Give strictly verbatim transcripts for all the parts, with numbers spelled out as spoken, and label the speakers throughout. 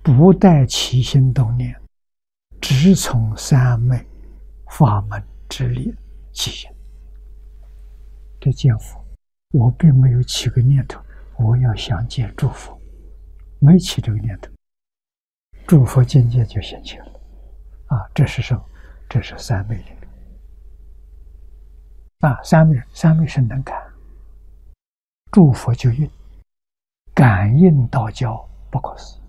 Speaker 1: 不带起心动念，只从三昧法门之力起心。这见佛，我并没有起个念头，我要想见诸佛，没起这个念头，诸佛境界就现前了。啊，这是什么？这是三昧力。啊，三昧三昧是能感，诸佛就应，感应道交不可思议。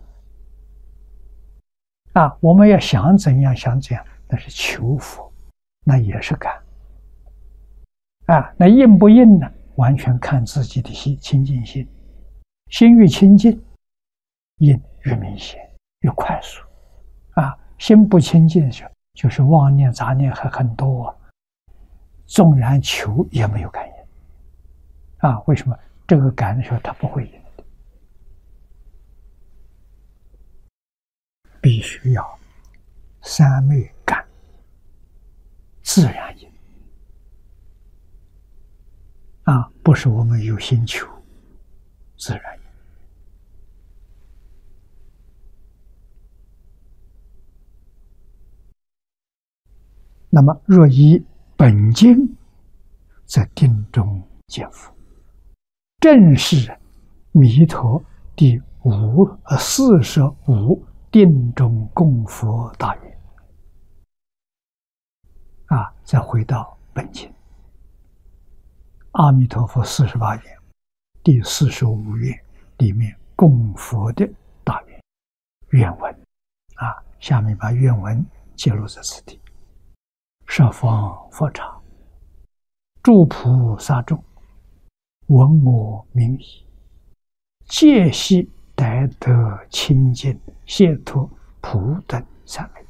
Speaker 1: 啊，我们要想怎样想怎样，那是求佛，那也是感。啊，那应不应呢？完全看自己的心清净心，心越清净，应越明显，越快速。啊，心不清净的时候，就是妄念杂念还很多啊，纵然求也没有感应。啊，为什么？这个感的时候它不会应的，必须要三昧感，自然应。啊，不是我们有心求，自然应。那么若依本经，则定中见佛，正是弥陀第五呃四十五定中供佛大愿。啊，再回到本经，阿弥陀佛四十八愿第四十五愿里面供佛的大愿愿文。啊，下面把愿文揭露在此地。十方佛刹，诸菩萨众，闻我名已，皆悉得得清净解脱普等三昧，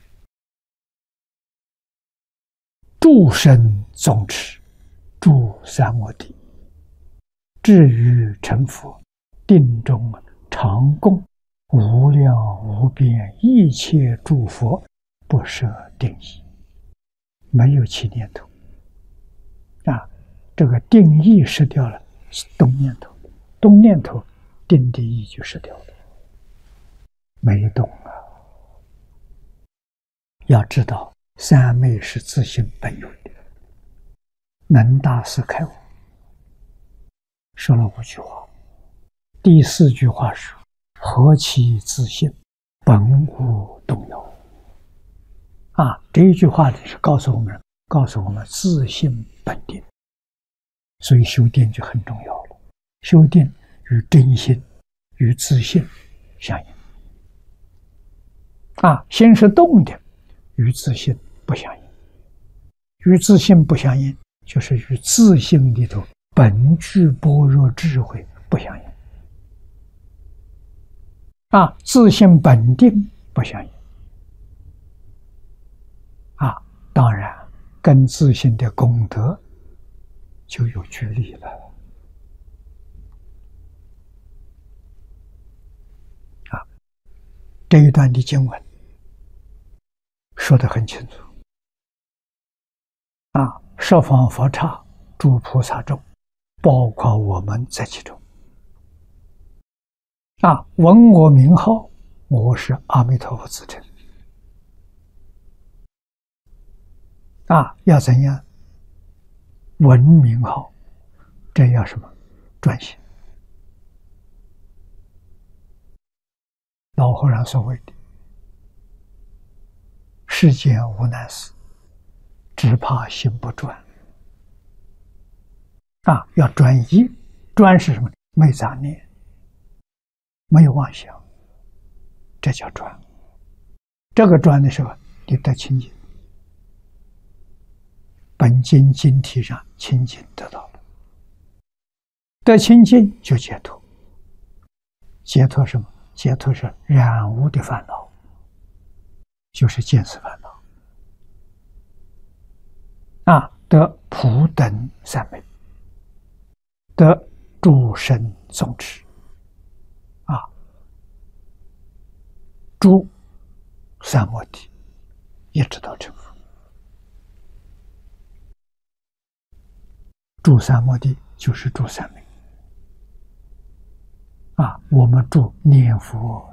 Speaker 1: 诸生宗持，诸三摩地，至于成佛，定中常供无量无边一切诸佛，不设定义。没有起念头。啊，这个定义失掉了，动念头，动念头，定的义就失掉了，没动啊。要知道，三昧是自性本有的，能大师开悟，说了五句话。第四句话是：何其自性，本无动摇。啊，这一句话是告诉我们，告诉我们自性本定，所以修定就很重要了。修定与真心、与自性相应。啊，心是动的，与自性不相应。与自性不相应，就是与自性里头本具般若智慧不相应。啊，自性本定不相应。啊，当然跟自性的功德就有距离了。啊，这一段的经文说得很清楚。啊，十方佛刹，诸菩萨众，包括我们在其中。啊，闻我名号，我是阿弥陀佛自称。啊，要怎样闻名号？这要什么？专心。老和尚所谓的“世间无难事，只怕心不专”。啊，要专一。专是什么？没杂念，没有妄想，这叫专。这个专的时候，你得清净。本经经体上清净得到了，得清净就解脱。解脱什么？解脱是染污的烦恼，就是见思烦恼。啊，得普等三昧，得诸生宗持。啊，诸三摩地一直到成佛。住三摩地就是住三昧。啊，我们住念佛